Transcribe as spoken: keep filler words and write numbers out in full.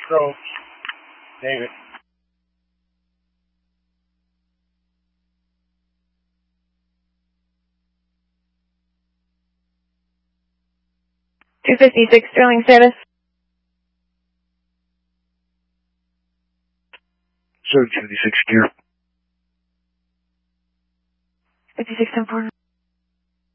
So, David. two fifty-six Sterling service. seven fifty-six gear. fifty-six ten four.